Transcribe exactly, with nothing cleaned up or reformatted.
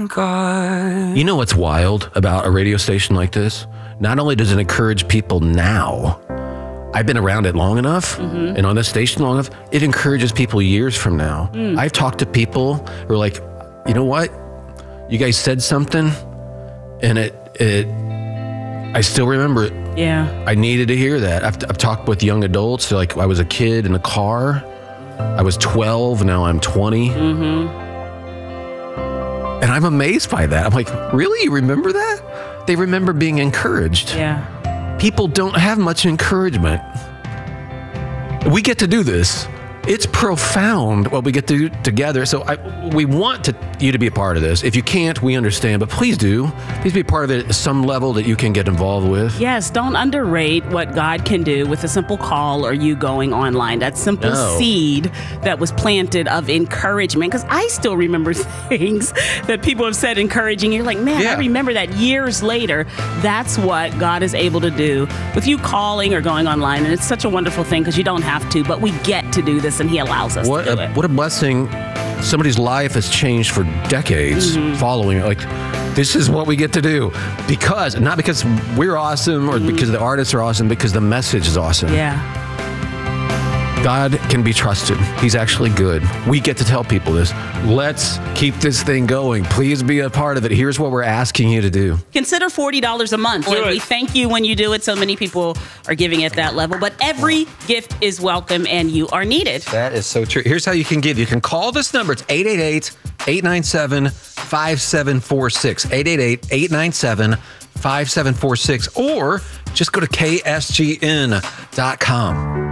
thank God. You know what's wild about a radio station like this? Not only does it encourage people now, I've been around it long enough mm-hmm. and on this station long enough, it encourages people years from now. Mm. I've talked to people who are like, you know what? You guys said something and it, it, I still remember it. Yeah. I needed to hear that. I've, I've talked with young adults. Like I was a kid in a car. I was twelve. Now I'm twenty. Mm-hmm. And I'm amazed by that. I'm like, really? You remember that? They remember being encouraged. Yeah. People don't have much encouragement. We get to do this. It's profound what we get to do together. So I, we want to, you to be a part of this. If you can't, we understand, but please do. Please be a part of it at some level that you can get involved with. Yes, don't underrate what God can do with a simple call or you going online. That simple No. seed that was planted of encouragement. Because I still remember things that people have said encouraging. You're like, man, Yeah. I remember that years later. That's what God is able to do with you calling or going online. And it's such a wonderful thing because you don't have to, but we get to do this and He allows us What to do a, it. what a blessing. Somebody's life has changed for decades Mm-hmm. following it. Like, this is what we get to do. Because, not because we're awesome or mm-hmm. because the artists are awesome, because the message is awesome. Yeah. God can be trusted. He's actually good. We get to tell people this. Let's keep this thing going. Please be a part of it. Here's what we're asking you to do. Consider forty dollars a month. Do And it. we thank you when you do it. So many people are giving at that level. But every gift is welcome and you are needed. That is so true. Here's how you can give. You can call this number. It's eight eight eight, eight nine seven, five seven four six. eight eight eight, eight nine seven, five seven four six. Or just go to K S G N dot com.